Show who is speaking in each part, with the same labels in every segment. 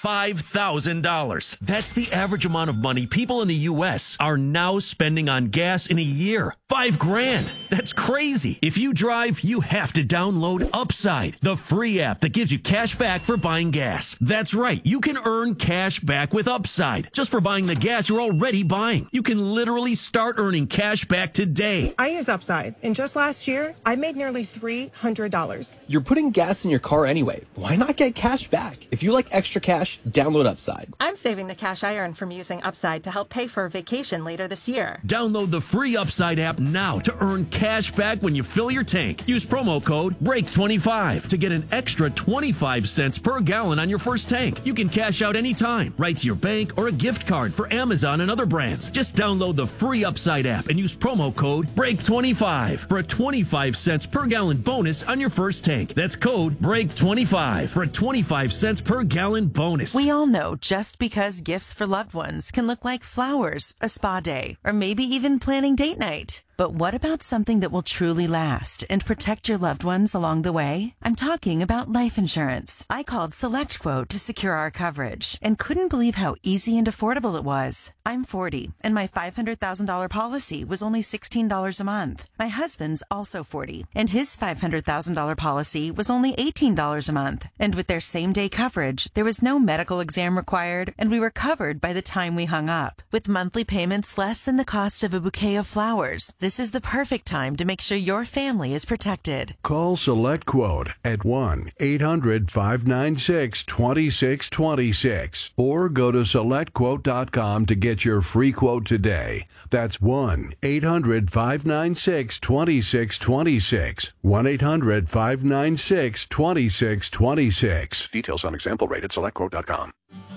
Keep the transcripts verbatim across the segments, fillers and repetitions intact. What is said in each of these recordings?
Speaker 1: five thousand dollars. That's the average amount of money people in the U S are now spending on gas in a year. Five grand. That's crazy. If you drive, you have to download Upside, the free app that gives you cash back for buying gas. That's right. You can earn cash back with Upside just for buying the gas you're already buying. You can literally start earning cash back today.
Speaker 2: I use Upside, and just last year, I made nearly three hundred dollars.
Speaker 3: You're putting gas in your car anyway. Why not get cash back? If you like extra cash, download Upside.
Speaker 4: I'm saving the cash I earn from using Upside to help pay for a vacation later this year.
Speaker 1: Download the free Upside app now to earn cash back when you fill your tank. Use promo code break twenty-five to get an extra twenty-five cents per gallon on your first tank. You can cash out anytime, right to your bank or a gift card for Amazon and other brands. Just download the free Upside app and use promo code break twenty-five for a twenty-five cents per gallon bonus on your first tank. That's code break twenty-five for a twenty-five cents per gallon bonus.
Speaker 5: We all know just because gifts for loved ones can look like flowers, a spa day, or maybe even planning date night. But what about something that will truly last and protect your loved ones along the way? I'm talking about life insurance. I called SelectQuote to secure our coverage and couldn't believe how easy and affordable it was. I'm forty, and my five hundred thousand dollars policy was only sixteen dollars a month. My husband's also forty, and his five hundred thousand dollars policy was only eighteen dollars a month. And with their same-day coverage, there was no medical exam required, and we were covered by the time we hung up. With monthly payments less than the cost of a bouquet of flowers, this is the perfect time to make sure your family is protected.
Speaker 6: Call SelectQuote at one eight hundred five nine six two six two six or go to select quote dot com to get your free quote today. That's one eight hundred five nine six two six two six. one eight hundred five nine six two six two six. Details on example rate at select quote dot com.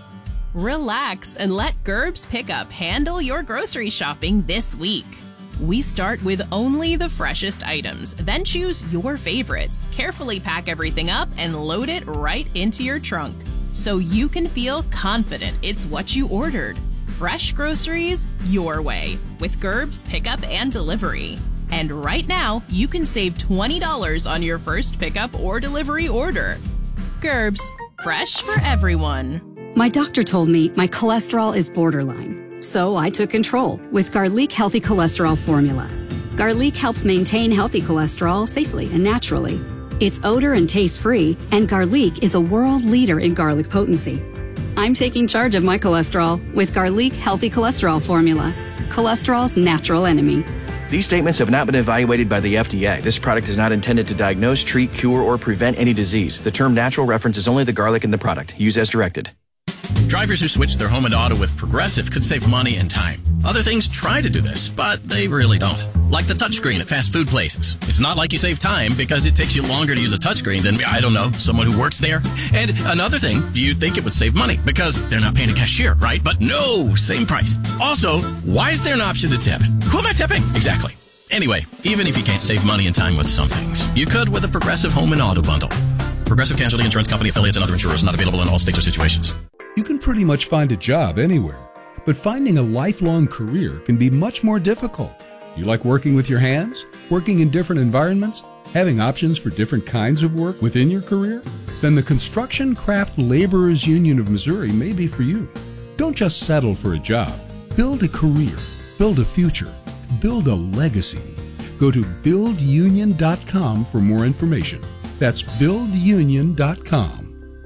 Speaker 7: Relax and let Gerb's Pickup handle your grocery shopping this week. We start with only the freshest items, then choose your favorites, carefully pack everything up, and load it right into your trunk so you can feel confident it's what you ordered. Fresh groceries your way with Gerb's Pickup and Delivery. And right now, you can save twenty dollars on your first pickup or delivery order. Gerb's, fresh for everyone.
Speaker 8: My doctor told me my cholesterol is borderline. So I took control with Garlic Healthy Cholesterol Formula. Garlic helps maintain healthy cholesterol safely and naturally. It's odor and taste free, and Garlic is a world leader in garlic potency. I'm taking charge of my cholesterol with Garlic Healthy Cholesterol Formula, cholesterol's natural enemy.
Speaker 9: These statements have not been evaluated by the F D A. This product is not intended to diagnose, treat, cure, or prevent any disease. The term natural references only the garlic in the product. Use as directed.
Speaker 10: Drivers who switch their home and auto with Progressive could save money and time. Other things try to do this, but they really don't. Like the touchscreen at fast food places. It's not like you save time because it takes you longer to use a touchscreen than, I don't know, someone who works there. And another thing, you'd think it would save money because they're not paying a cashier, right? But no, same price. Also, why is there an option to tip? Who am I tipping? Exactly. Anyway, even if you can't save money and time with some things, you could with a Progressive home and auto bundle. Progressive Casualty Insurance Company affiliates and other insurers not available in all states or situations.
Speaker 11: You can pretty much find a job anywhere, but finding a lifelong career can be much more difficult. You like working with your hands? Working in different environments? Having options for different kinds of work within your career? Then the Construction Craft Laborers Union of Missouri may be for you. Don't just settle for a job. Build a career. Build a future. Build a legacy. Go to build union dot com for more information. That's build union dot com.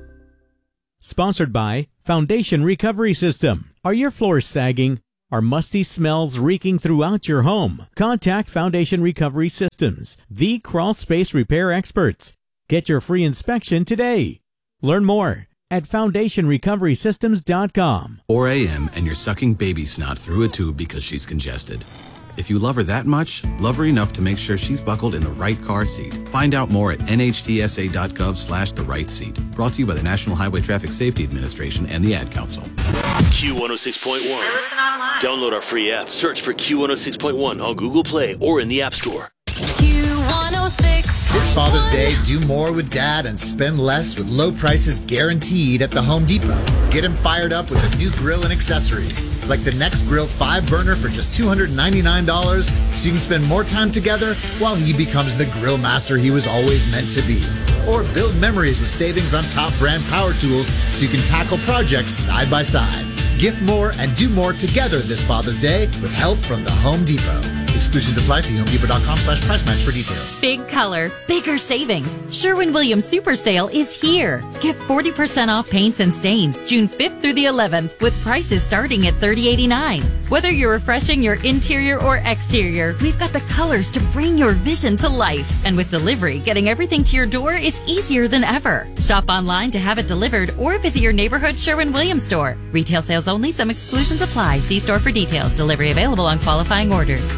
Speaker 12: Sponsored by Foundation Recovery System. Are your floors sagging? Are musty smells reeking throughout your home? Contact Foundation Recovery Systems, the crawl space repair experts. Get your free inspection today. Learn more at foundation recovery systems dot com.
Speaker 13: four a.m. and you're sucking baby snot through a tube because she's congested. If you love her that much, love her enough to make sure she's buckled in the right car seat. Find out more at N H T S A dot gov slash the right seat. Brought to you by the National Highway Traffic Safety Administration and the Ad Council.
Speaker 14: Q one oh six point one.
Speaker 15: I listen online.
Speaker 14: Download our free app. Search for Q one oh six point one on Google Play or in the App Store.
Speaker 15: Q one oh six.
Speaker 16: This Father's Day, do more with Dad and spend less with low prices guaranteed at the Home Depot. Get him fired up with a new grill and accessories, like the Next Grill five burner for just two hundred ninety-nine dollars, so you can spend more time together while he becomes the grill master he was always meant to be. Or build memories with savings on top brand power tools so you can tackle projects side by side. Gift more and do more together this Father's Day with help from the Home Depot. Exclusions apply. See homedepot.com slash price match for details.
Speaker 17: Big color, bigger savings. Sherwin-Williams Super Sale is here. Get forty percent off paints and stains June fifth through the eleventh with prices starting at thirty eighty-nine. Whether you're refreshing your interior or exterior, we've got the colors to bring your vision to life. And with delivery, getting everything to your door is easier than ever. Shop online to have it delivered or visit your neighborhood Sherwin-Williams store. Retail sales only. Some exclusions apply. See store for details. Delivery available on qualifying orders.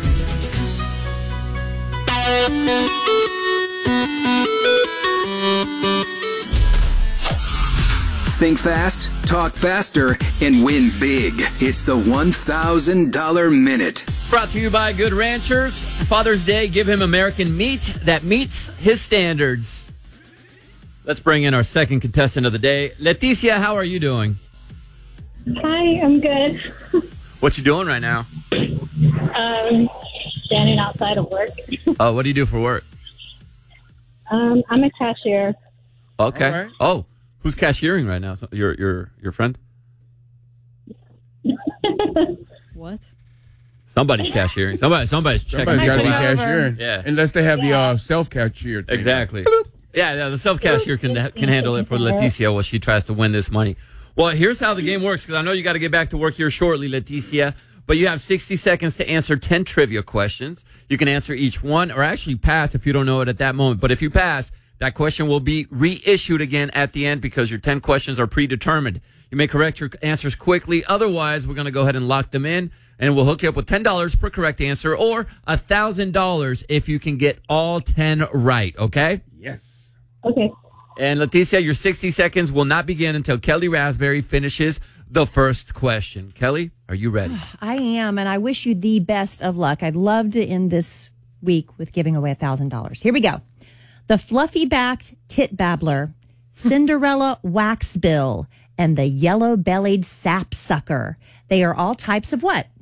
Speaker 18: Think fast, talk faster, and win big. It's the one thousand dollars Minute.
Speaker 19: Brought to you by Good Ranchers. Father's Day, give him American meat that meets his standards. Let's bring in our second contestant of the day. Leticia, how are you doing?
Speaker 20: Hi, I'm good.
Speaker 19: What you doing right now?
Speaker 20: Um, standing outside of work.
Speaker 19: Oh, what do you do for work?
Speaker 20: Um, I'm a cashier.
Speaker 19: Okay.
Speaker 20: All right.
Speaker 19: Oh, who's cashiering right now? Your your your friend?
Speaker 21: What?
Speaker 19: Somebody's cashiering. Somebody somebody's checking.
Speaker 22: Somebody's got to be
Speaker 19: people out.
Speaker 22: cashiering.
Speaker 19: Yeah.
Speaker 22: Unless they have the uh, self-cashier thing.
Speaker 19: Exactly. Yeah, yeah, the self-cashier can can handle it for Leticia while she tries to win this money. Well, here's how the game works, because I know you got to get back to work here shortly, Leticia. But you have sixty seconds to answer ten trivia questions. You can answer each one, or actually pass if you don't know it at that moment. But if you pass, that question will be reissued again at the end because your ten questions are predetermined. You may correct your answers quickly. Otherwise, we're going to go ahead and lock them in, and we'll hook you up with ten dollars per correct answer or one thousand dollars if you can get all ten right, okay?
Speaker 22: Yes.
Speaker 20: Okay.
Speaker 19: And Leticia, your sixty seconds will not begin until Kelly Raspberry finishes the first question. Kelly, are you ready?
Speaker 23: I am, and I wish you the best of luck. I'd love to end this week with giving away one thousand dollars. Here we go. The fluffy-backed tit babbler, Cinderella waxbill, and the yellow-bellied sapsucker. They are all types of what?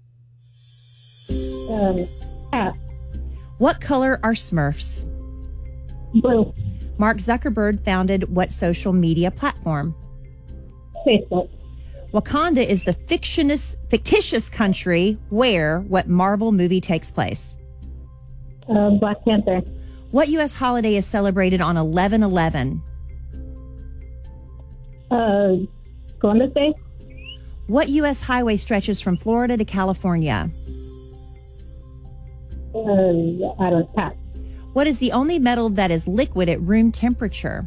Speaker 20: Um, pass.
Speaker 23: What color are Smurfs?
Speaker 20: Blue.
Speaker 23: Mark Zuckerberg founded what social media platform?
Speaker 20: Facebook.
Speaker 23: Wakanda is the fictitious, fictitious country where what Marvel movie takes place?
Speaker 20: Uh, Black Panther.
Speaker 23: What U S holiday is celebrated on eleven eleven?
Speaker 20: Uh, Columbus Day.
Speaker 23: What U S highway stretches from Florida to California?
Speaker 20: Uh, I don't pass.
Speaker 23: What is the only metal that is liquid at room temperature?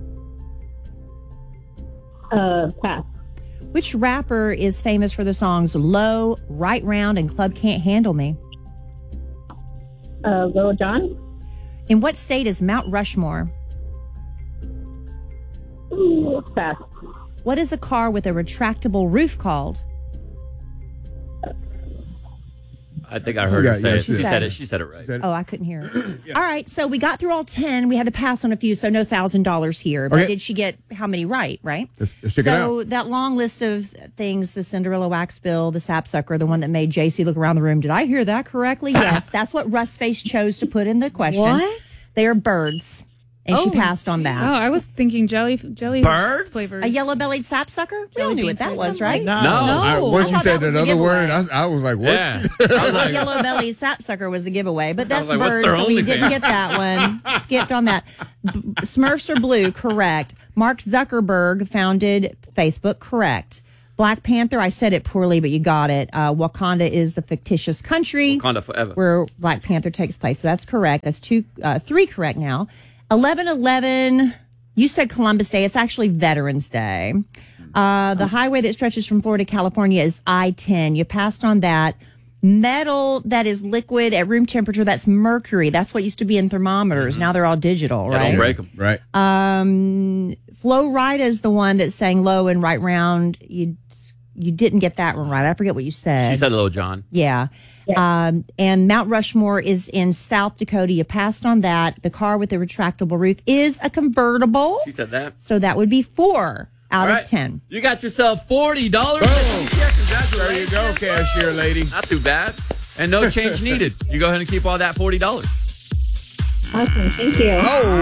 Speaker 20: Uh, pass.
Speaker 23: Which rapper is famous for the songs Low, Right Round, and Club Can't Handle Me?
Speaker 20: Uh, Lil Jon.
Speaker 23: In what state is Mount Rushmore?
Speaker 20: Ooh, pass.
Speaker 23: What is a car with a retractable roof called?
Speaker 19: I think I heard her
Speaker 23: Yeah,
Speaker 19: say
Speaker 23: yeah,
Speaker 19: it.
Speaker 23: she
Speaker 19: She
Speaker 23: said
Speaker 19: said
Speaker 23: it.
Speaker 19: it. She said it right.
Speaker 23: Oh, I couldn't hear it. All right, so we got through all ten. We had to pass on a few, so no one thousand dollars here. But
Speaker 22: Okay.
Speaker 23: did she get how many right, right?
Speaker 22: Let's, let's check it
Speaker 23: So
Speaker 22: out.
Speaker 23: that long list of things, the Cinderella wax bill, the sapsucker, the one that made J C look around the room. Did I hear that correctly? Yes, that's what Russ Face chose to put in the question.
Speaker 21: What?
Speaker 23: They are birds. And she passed on that.
Speaker 21: Oh, I was thinking jelly jelly
Speaker 23: Birds?
Speaker 21: flavors.
Speaker 23: A yellow-bellied sapsucker? We all
Speaker 21: Jelly
Speaker 23: knew
Speaker 21: bean
Speaker 23: what that
Speaker 21: flavor.
Speaker 23: was, right?
Speaker 22: No. I, once
Speaker 23: I
Speaker 22: you
Speaker 23: thought
Speaker 22: said
Speaker 23: that
Speaker 22: that
Speaker 23: was a
Speaker 22: other word,
Speaker 23: giveaway.
Speaker 22: I, I was like, what?
Speaker 19: Yeah.
Speaker 23: The yellow-bellied sapsucker was a giveaway, but that's
Speaker 19: like, what's
Speaker 23: birds,
Speaker 19: their
Speaker 23: so we
Speaker 19: only
Speaker 23: didn't
Speaker 19: fan?
Speaker 23: get that one. Skipped on that. B- Smurfs are blue, correct. Mark Zuckerberg founded Facebook, correct. Black Panther, I said it poorly, but you got it. Uh, Wakanda is the fictitious country
Speaker 19: Wakanda forever.
Speaker 23: where Black Panther takes place. So that's correct. That's two, uh, three correct now. eleven eleven, you said Columbus Day. It's actually Veterans Day. Uh, the highway that stretches from Florida to California is I ten. You passed on that. Metal that is liquid at room temperature, that's mercury. That's what used to be in thermometers. Now they're all digital,
Speaker 19: Yeah,
Speaker 23: right?
Speaker 19: don't break 'em.
Speaker 22: Right.
Speaker 23: Um, Flo Rida is the one that's saying low and right round. You you didn't get that one right. I forget what you said.
Speaker 19: She said Lil Jon.
Speaker 23: Yeah. Um, and Mount Rushmore is in South Dakota. You passed on that. The car with the retractable roof is a convertible.
Speaker 19: She said that.
Speaker 23: So that would be four. out
Speaker 19: All right.
Speaker 23: of ten.
Speaker 19: You got yourself forty dollars.
Speaker 22: There you go, cashier lady.
Speaker 19: Not too bad. And no change needed. You go ahead and keep all that forty dollars.
Speaker 20: Awesome. Thank you.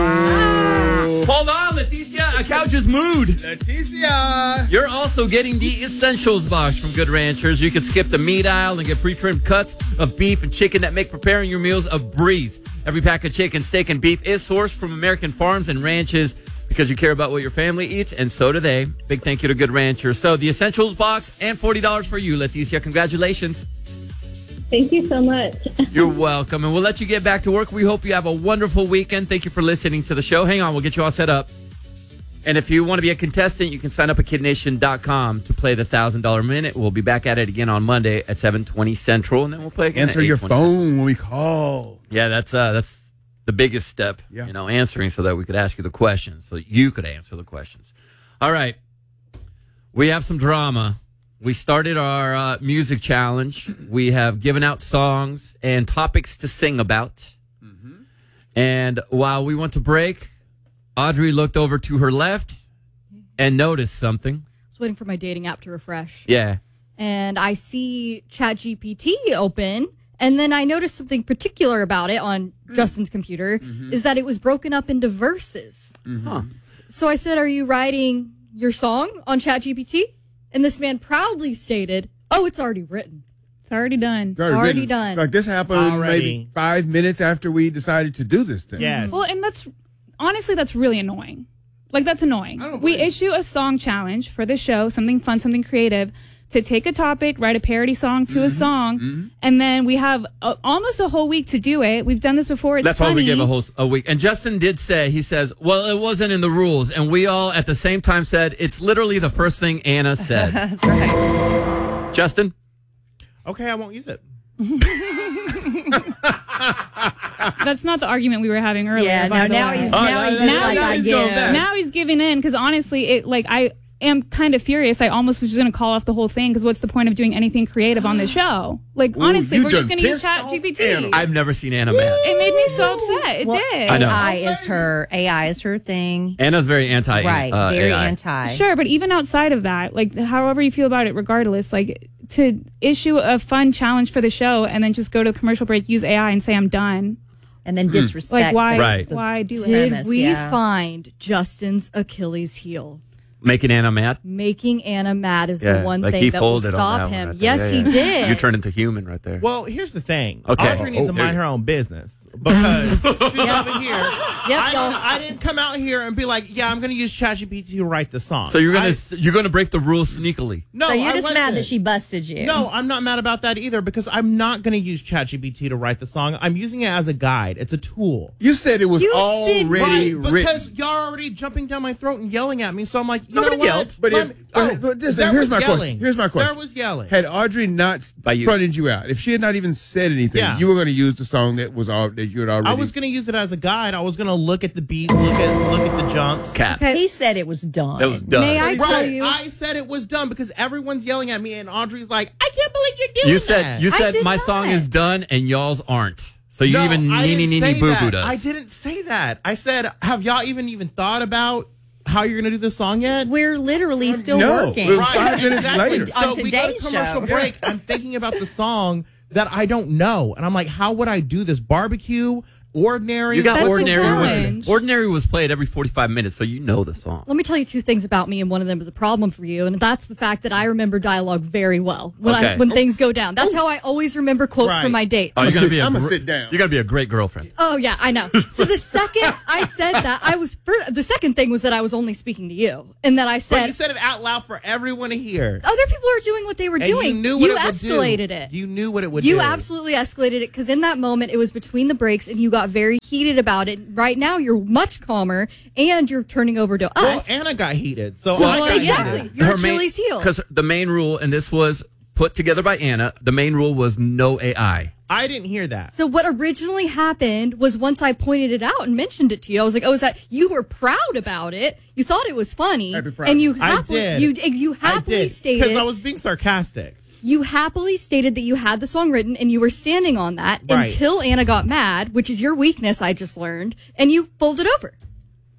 Speaker 22: Oh.
Speaker 19: Hold on, Leticia. A couch's mood.
Speaker 22: Leticia.
Speaker 19: You're also getting the Essentials box from Good Ranchers. You can skip the meat aisle and get pre-trimmed cuts of beef and chicken that make preparing your meals a breeze. Every pack of chicken, steak, and beef is sourced from American farms and ranches because you care about what your family eats, and so do they. Big thank you to Good Ranchers. So the Essentials box and forty dollars for you, Leticia. Congratulations.
Speaker 20: Thank you so much.
Speaker 19: You're welcome, and we'll let you get back to work. We hope you have a wonderful weekend. Thank you for listening to the show. Hang on, we'll get you all set up. And if you want to be a contestant, you can sign up at kid nation dot com to play the one thousand dollars Minute. We'll be back at it again on Monday at seven twenty Central, and then we'll play again.
Speaker 22: Answer
Speaker 19: at
Speaker 22: your
Speaker 19: eight twenty.
Speaker 22: phone when we call.
Speaker 19: Yeah, that's uh, that's the biggest step,
Speaker 22: Yeah.
Speaker 19: you know, answering so that we could ask you the questions, so you could answer the questions. All right. We have some drama. We started our uh, music challenge. We have given out songs and topics to sing about. Mm-hmm. And while we went to break, Audrey looked over to her left and noticed something.
Speaker 2: I was waiting for my dating app to refresh.
Speaker 19: Yeah.
Speaker 2: And I see ChatGPT open, and then I noticed something particular about it on mm. Justin's computer, mm-hmm. is that it was broken up into verses.
Speaker 19: Mm-hmm. Huh.
Speaker 2: So I said, are you writing your song on ChatGPT? And this man proudly stated, oh, it's already written.
Speaker 21: It's already done.
Speaker 22: It's already,
Speaker 2: Already
Speaker 22: written.
Speaker 2: done.
Speaker 22: Like this happened
Speaker 3: Already.
Speaker 22: maybe five minutes after we decided to do this thing.
Speaker 3: Yes.
Speaker 21: Well, and that's honestly, that's really annoying. Like, that's annoying. We issue a song challenge for the show, something fun, something creative, to take a topic, write a parody song to mm-hmm. a song, mm-hmm. and then we have a, almost a whole week to do it. We've done this before. It's
Speaker 19: That's
Speaker 21: funny.
Speaker 19: why we gave a whole a week. And Justin did say, he says, well, it wasn't in the rules. And we all at the same time said, it's literally the first thing Anna said.
Speaker 23: That's right.
Speaker 19: Justin?
Speaker 3: Okay, I won't use it.
Speaker 21: That's not the argument we were having earlier.
Speaker 23: Yeah,
Speaker 21: by
Speaker 23: no,
Speaker 21: the
Speaker 23: now
Speaker 21: way.
Speaker 23: he's now he's just
Speaker 21: now,
Speaker 23: like, I
Speaker 21: he's
Speaker 23: give.
Speaker 21: now he's giving in because honestly, it like I am kind of furious. I almost was just going to call off the whole thing because what's the point of doing anything creative on the show? Like
Speaker 19: Ooh,
Speaker 21: honestly,
Speaker 19: you
Speaker 21: we're just
Speaker 19: done
Speaker 21: going to use
Speaker 19: pissed
Speaker 21: Chat
Speaker 19: off
Speaker 21: G P T.
Speaker 19: I've never seen Anna mad.
Speaker 21: It made me so upset. It
Speaker 23: Well,
Speaker 21: did.
Speaker 19: I know.
Speaker 23: A I is her A I is her thing.
Speaker 19: Anna's very anti
Speaker 23: Right,
Speaker 19: uh,
Speaker 23: very
Speaker 19: A I.
Speaker 23: anti.
Speaker 21: Sure, but even outside of that, like however you feel about it, regardless, like to issue a fun challenge for the show and then just go to a commercial break, use A I, and say I'm done.
Speaker 23: And then disrespect.
Speaker 21: Like why?
Speaker 23: the-
Speaker 19: Right.
Speaker 23: the
Speaker 21: Why do
Speaker 2: Did
Speaker 23: premise,
Speaker 2: we
Speaker 23: yeah.
Speaker 2: find Justin's Achilles heel?
Speaker 19: Making Anna mad?
Speaker 2: Making Anna mad is
Speaker 19: Yeah,
Speaker 2: the one
Speaker 19: like
Speaker 2: thing
Speaker 19: he
Speaker 2: that will
Speaker 19: folded on
Speaker 2: stop
Speaker 19: that one
Speaker 2: him.
Speaker 19: right there.
Speaker 2: Yes,
Speaker 19: Yeah,
Speaker 2: he
Speaker 19: yeah.
Speaker 2: did.
Speaker 19: You turned into human right there.
Speaker 3: Well, here's the thing.
Speaker 19: Okay.
Speaker 3: Audrey needs
Speaker 19: Oh,
Speaker 3: to mind
Speaker 19: here.
Speaker 3: her own business because she's over here.
Speaker 2: Yep,
Speaker 3: I,
Speaker 2: y'all.
Speaker 3: I didn't come out here and be like, yeah, I'm going to use ChatGPT to write the song.
Speaker 19: So you're gonna
Speaker 3: I-
Speaker 19: you're gonna break the rules sneakily.
Speaker 3: No,
Speaker 23: So you're
Speaker 3: I
Speaker 23: just mad
Speaker 3: wasn't.
Speaker 23: that she busted you.
Speaker 3: No, I'm not mad about that either because I'm not going to use ChatGPT to write the song. I'm using it as a guide. It's a tool.
Speaker 22: You said it was
Speaker 3: You
Speaker 22: already
Speaker 3: Right,
Speaker 22: written.
Speaker 3: because y'all are already jumping down my throat and yelling at me. So I'm like, you
Speaker 19: Nobody
Speaker 3: know what?
Speaker 19: yelled.
Speaker 22: But
Speaker 3: Let
Speaker 22: if,
Speaker 3: me-
Speaker 22: oh,
Speaker 3: oh,
Speaker 22: but this,
Speaker 3: there
Speaker 22: here's
Speaker 3: was
Speaker 22: my
Speaker 3: yelling.
Speaker 22: question. Here's my question.
Speaker 3: There was yelling.
Speaker 22: Had Audrey not
Speaker 19: By you.
Speaker 22: fronted you out, if she had not even said anything,
Speaker 3: Yeah.
Speaker 22: you were going to use the song that was all that you had already.
Speaker 3: I was going to use it as a guide. I was going to look at the beats, look at look at the jumps.
Speaker 19: Cap.
Speaker 23: He said it was done.
Speaker 19: It was done.
Speaker 2: May I tell
Speaker 3: Right.
Speaker 2: you?
Speaker 3: I said it was done because everyone's yelling at me, and Audrey's like, "I can't believe you're doing
Speaker 19: You said
Speaker 3: that."
Speaker 19: you
Speaker 23: I
Speaker 19: said
Speaker 23: did
Speaker 19: my
Speaker 23: not.
Speaker 19: song is done and y'all's aren't. So you
Speaker 3: No,
Speaker 19: even
Speaker 3: I
Speaker 19: neeny
Speaker 3: didn't
Speaker 19: neeny
Speaker 3: say
Speaker 19: boo
Speaker 3: that.
Speaker 19: booed us.
Speaker 3: I didn't say that. I said, have y'all even even thought about how you're going to do this song yet?
Speaker 23: We're literally still
Speaker 22: No,
Speaker 23: working.
Speaker 22: it was five minutes
Speaker 3: exactly.
Speaker 22: later.
Speaker 3: So
Speaker 23: On
Speaker 3: we go to
Speaker 23: today's
Speaker 3: commercial
Speaker 23: show.
Speaker 3: break. I'm thinking about the song that I don't know, and I'm like, how would I do this? Barbecue, ordinary.
Speaker 19: You got
Speaker 21: That's the
Speaker 19: ordinary.
Speaker 21: challenge.
Speaker 19: Was, ordinary was played every forty-five minutes, so you know the song.
Speaker 2: Let me tell you two things about me, and one of them is a problem for you, and that's the fact that I remember dialogue very well when I,
Speaker 19: Okay.
Speaker 2: when things go down. That's how I always remember quotes
Speaker 3: Right.
Speaker 2: from my dates.
Speaker 19: Oh, you're gonna be a
Speaker 22: I'm gonna
Speaker 19: gr-
Speaker 22: sit down.
Speaker 19: You're gonna be a great girlfriend.
Speaker 2: Oh yeah, I know. So the second I said that, I was fir- the second thing was that I was only speaking to you, and that I
Speaker 3: But
Speaker 2: said
Speaker 3: you said it out loud for everyone to hear.
Speaker 2: other people are doing what they were
Speaker 3: And
Speaker 2: doing.
Speaker 3: you knew what it would
Speaker 2: escalated
Speaker 3: do.
Speaker 2: it.
Speaker 3: You knew what it would
Speaker 2: You
Speaker 3: do.
Speaker 2: absolutely escalated it because in that moment it was between the breaks, and you got very heated about it. Right now you're much calmer, and you're turning over to
Speaker 3: Well,
Speaker 2: us.
Speaker 3: Anna got heated, so,
Speaker 2: So
Speaker 3: I got
Speaker 2: exactly,
Speaker 3: heated.
Speaker 2: your Achilles heel.
Speaker 19: Because the main rule, and this was put together by Anna, the main rule was no A I.
Speaker 3: I didn't hear that.
Speaker 2: So what originally happened was once I pointed it out and mentioned it to you, I was like, "Oh, is that you were proud about it? You thought it was funny,
Speaker 22: Happy proud.
Speaker 2: and you
Speaker 3: I
Speaker 2: happily
Speaker 3: did.
Speaker 2: you you
Speaker 3: I
Speaker 2: happily
Speaker 3: did
Speaker 2: stated
Speaker 3: because I was being sarcastic.
Speaker 2: you happily stated that you had the song written and you were standing on that
Speaker 3: Right.
Speaker 2: until Anna got mad, which is your weakness. I just learned, and you folded over.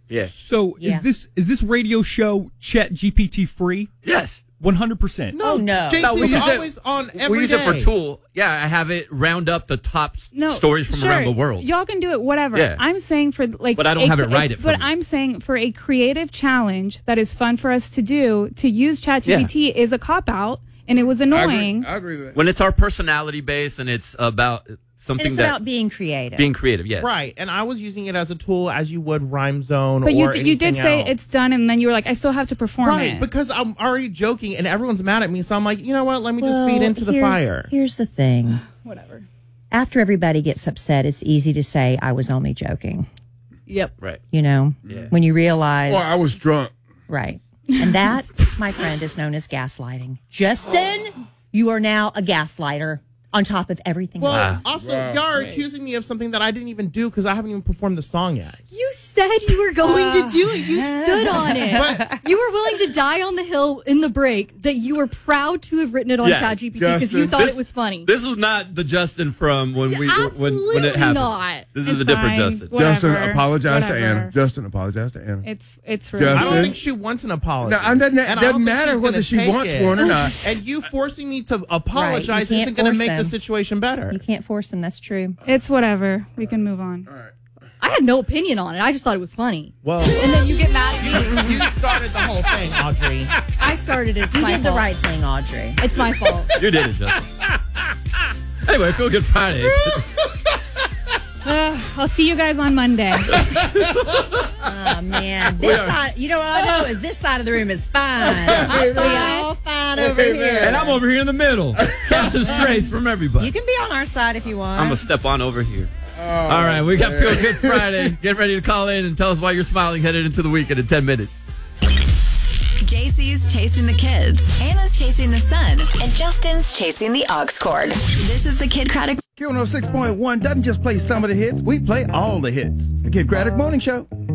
Speaker 19: Yeah.
Speaker 1: So
Speaker 23: Yeah.
Speaker 1: is this is this radio show Chat G P T free?
Speaker 19: Yes.
Speaker 1: one hundred percent.
Speaker 23: No, no.
Speaker 3: J
Speaker 19: No, we
Speaker 3: C's
Speaker 19: use it-
Speaker 3: always on every
Speaker 19: we use it for
Speaker 3: day.
Speaker 19: tool. Yeah, I have it round up the top s-
Speaker 21: No,
Speaker 19: stories from
Speaker 21: sure,
Speaker 19: around the world.
Speaker 21: Y'all can do it, whatever.
Speaker 19: Yeah.
Speaker 21: I'm saying for like,
Speaker 19: But I don't
Speaker 21: a-
Speaker 19: have it write it for
Speaker 21: But
Speaker 19: me.
Speaker 21: I'm saying for a creative challenge that is fun for us to do, to use ChatGPT is a cop out, and it was annoying.
Speaker 22: I agree with that.
Speaker 19: When it's our personality base and it's about something
Speaker 23: It's
Speaker 19: that
Speaker 23: about being creative.
Speaker 19: being creative, yes.
Speaker 3: Right, and I was using it as a tool as you would Rhyme Zone
Speaker 21: But
Speaker 3: or
Speaker 21: you d- you did
Speaker 3: anything
Speaker 21: say
Speaker 3: else.
Speaker 21: it's done, and then you were like, I still have to perform
Speaker 3: Right,
Speaker 21: it.
Speaker 3: because I'm already joking and everyone's mad at me, so I'm like, you know what? Let me just
Speaker 23: Well,
Speaker 3: feed into the
Speaker 23: here's-
Speaker 3: fire.
Speaker 23: Here's the thing.
Speaker 21: Whatever.
Speaker 23: After everybody gets upset, it's easy to say, I was only joking.
Speaker 2: Yep.
Speaker 19: Right.
Speaker 23: You know,
Speaker 19: Yeah.
Speaker 23: when you realize.
Speaker 22: Or I was drunk.
Speaker 23: Right. And that, my friend, is known as gaslighting. Justin, you are now a gaslighter on top of everything
Speaker 3: Well,
Speaker 23: else.
Speaker 3: also,
Speaker 22: Wow.
Speaker 3: y'all are accusing me of something that I didn't even do because I haven't even performed the song yet.
Speaker 2: You said you were going to do it. You stood on it.
Speaker 3: But-
Speaker 2: you were willing to die on the hill in the break that you were proud to have written it on
Speaker 19: Yeah,
Speaker 2: ChatGPT because you
Speaker 22: Justin,
Speaker 2: thought
Speaker 19: this-
Speaker 2: it was funny.
Speaker 19: This was not the Justin from when we when, when
Speaker 2: Absolutely
Speaker 19: it happened.
Speaker 2: not.
Speaker 19: This is
Speaker 21: It's
Speaker 19: a different
Speaker 21: fine.
Speaker 19: Justin.
Speaker 21: Whatever.
Speaker 22: Justin, apologize to
Speaker 21: Whatever.
Speaker 22: Anna. Justin, apologize to Anna.
Speaker 21: It's it's for
Speaker 22: Justin.
Speaker 3: I don't think she wants an apology.
Speaker 22: No, I'm not-
Speaker 3: And I don't
Speaker 22: doesn't
Speaker 3: think
Speaker 22: matter
Speaker 3: she's
Speaker 22: whether
Speaker 3: gonna
Speaker 22: she
Speaker 3: take
Speaker 22: wants
Speaker 3: it.
Speaker 22: one or not.
Speaker 3: And you forcing me to apologize
Speaker 23: Right, you can't
Speaker 3: isn't going to
Speaker 23: force
Speaker 3: make the
Speaker 23: them.
Speaker 3: situation better.
Speaker 23: You can't force them. That's true.
Speaker 21: it's whatever. We can move on.
Speaker 2: I had no opinion on it. I just thought it was funny.
Speaker 3: Well,
Speaker 2: And then you get mad at me.
Speaker 3: you started the whole thing, Audrey.
Speaker 2: I started it. It's
Speaker 23: You
Speaker 2: my
Speaker 23: did the
Speaker 2: fault.
Speaker 23: right thing, Audrey.
Speaker 2: It's my fault.
Speaker 19: You did it, Justin. Anyway, feel good Friday.
Speaker 21: Uh, I'll see you guys on Monday.
Speaker 23: Oh, man. This side, you know what I know is this side of the room is fine. We all fine over here.
Speaker 19: And I'm over here in the middle. Catching strays from everybody.
Speaker 23: You can be on our side if you want.
Speaker 19: I'm going to step on over here. All right, we got Feel Good Friday. Get ready to call in and tell us why you're smiling headed into the weekend in ten minutes.
Speaker 4: J C's chasing the kids, Anna's chasing the sun, and Justin's chasing the aux cord. This is the Kid Craddock
Speaker 5: Q one oh six point one doesn't just play some of the hits, we play all the hits. It's the Kid Craddock Morning Show.